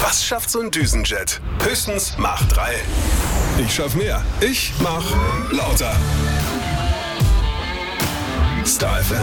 Was schafft so ein Düsenjet? Höchstens Mach 3. Ich schaff mehr. Ich mach lauter. Star FM.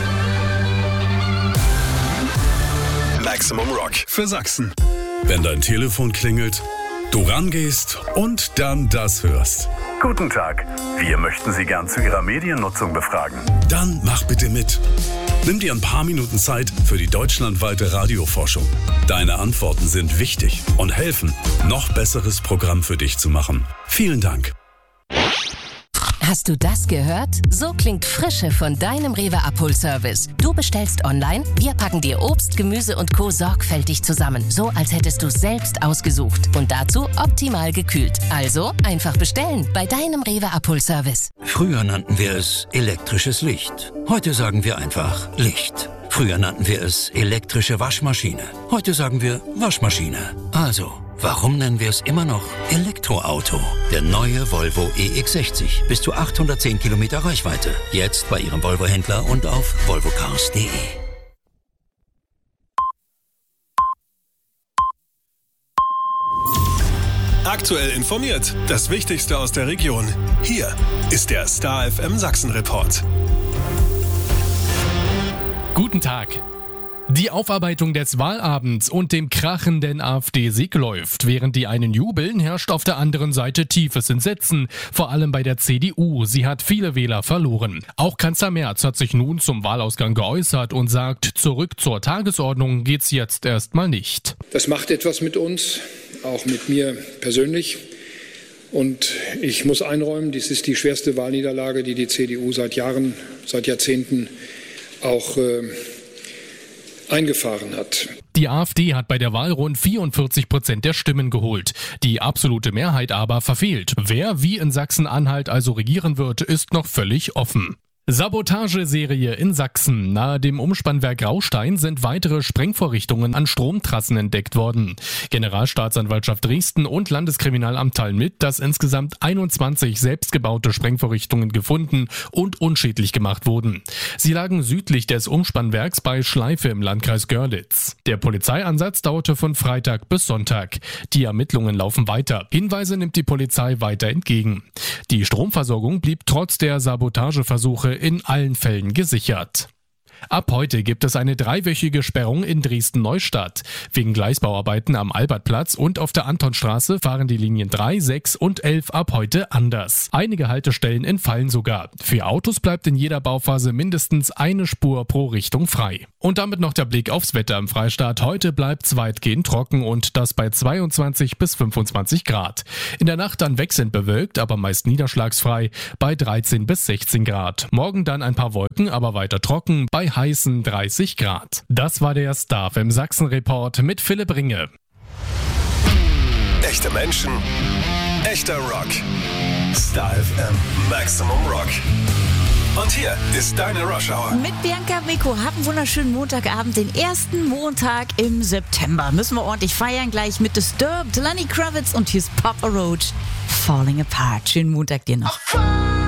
Maximum Rock für Sachsen. Wenn dein Telefon klingelt, du rangehst und dann das hörst. Guten Tag, wir möchten Sie gern zu Ihrer Mediennutzung befragen. Dann mach bitte mit. Nimm dir ein paar Minuten Zeit für die deutschlandweite Radioforschung. Deine Antworten sind wichtig und helfen, noch besseres Programm für dich zu machen. Vielen Dank. Hast du das gehört? So klingt Frische von deinem Rewe-Abholservice. Du bestellst online, wir packen dir Obst, Gemüse und Co. sorgfältig zusammen. So, als hättest du es selbst ausgesucht. Und dazu optimal gekühlt. Also einfach bestellen bei deinem Rewe-Abholservice. Früher nannten wir es elektrisches Licht. Heute sagen wir einfach Licht. Früher nannten wir es elektrische Waschmaschine. Heute sagen wir Waschmaschine. Also, warum nennen wir es immer noch Elektroauto? Der neue Volvo EX60. Bis zu 810 Kilometer Reichweite. Jetzt bei Ihrem Volvo-Händler und auf volvocars.de. Aktuell informiert. Das Wichtigste aus der Region. Hier ist der Star FM Sachsen Report. Guten Tag. Die Aufarbeitung des Wahlabends und dem krachenden AfD-Sieg läuft. Während die einen jubeln, herrscht auf der anderen Seite tiefes Entsetzen. Vor allem bei der CDU. Sie hat viele Wähler verloren. Auch Kanzler Merz hat sich nun zum Wahlausgang geäußert und sagt, zurück zur Tagesordnung geht's jetzt erstmal nicht. Das macht etwas mit uns, auch mit mir persönlich. Und ich muss einräumen, dies ist die schwerste Wahlniederlage, die die CDU seit Jahren, seit Jahrzehnten auch eingefahren hat. Die AfD hat bei der Wahl rund 44% der Stimmen geholt. Die absolute Mehrheit aber verfehlt. Wer wie in Sachsen-Anhalt also regieren wird, ist noch völlig offen. Sabotageserie in Sachsen. Nahe dem Umspannwerk Graustein sind weitere Sprengvorrichtungen an Stromtrassen entdeckt worden. Generalstaatsanwaltschaft Dresden und Landeskriminalamt teilen mit, dass insgesamt 21 selbstgebaute Sprengvorrichtungen gefunden und unschädlich gemacht wurden. Sie lagen südlich des Umspannwerks bei Schleife im Landkreis Görlitz. Der Polizeieinsatz dauerte von Freitag bis Sonntag. Die Ermittlungen laufen weiter. Hinweise nimmt die Polizei weiter entgegen. Die Stromversorgung blieb trotz der Sabotageversuche in allen Fällen gesichert. Ab heute gibt es eine 3-wöchige Sperrung in Dresden-Neustadt. Wegen Gleisbauarbeiten am Albertplatz und auf der Antonstraße fahren die Linien 3, 6 und 11 ab heute anders. Einige Haltestellen entfallen sogar. Für Autos bleibt in jeder Bauphase mindestens eine Spur pro Richtung frei. Und damit noch der Blick aufs Wetter im Freistaat. Heute bleibt es weitgehend trocken und das bei 22 bis 25 Grad. In der Nacht dann wechselnd bewölkt, aber meist niederschlagsfrei bei 13 bis 16 Grad. Morgen dann ein paar Wolken, aber weiter trocken bei heißen 30 Grad. Das war der Star FM Sachsen Report mit Philipp Ringe. Echte Menschen, echter Rock. Star FM Maximum Rock. Und hier ist deine Rush Hour. Mit Bianca Miko. Habt einen wunderschönen Montagabend, den ersten Montag im September. Müssen wir ordentlich feiern, gleich mit Disturbed, Lenny Kravitz und hier ist Papa Roach, Falling Apart. Schönen Montag dir noch.